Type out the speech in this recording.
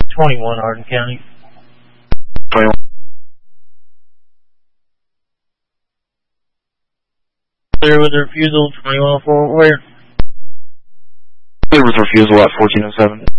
21 Hardin County. 21. Clear with the refusal, 21 Fort Ware. Clear with refusal at 1407.